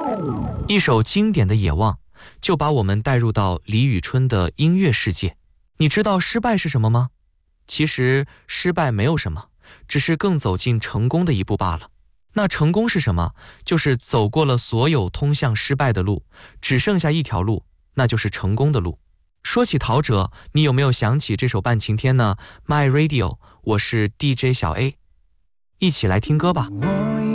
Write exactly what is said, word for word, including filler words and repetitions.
一首经典的《野望》就把我们带入到李宇春的音乐世界。你知道失败是什么吗？其实失败没有什么，只是更走进成功的一步罢了。那成功是什么？就是走过了所有通向失败的路，只剩下一条路，那就是成功的路。说起陶喆，你有没有想起这首《半晴天》呢？ My Radio， 我是 D J 小 A， 一起来听歌吧。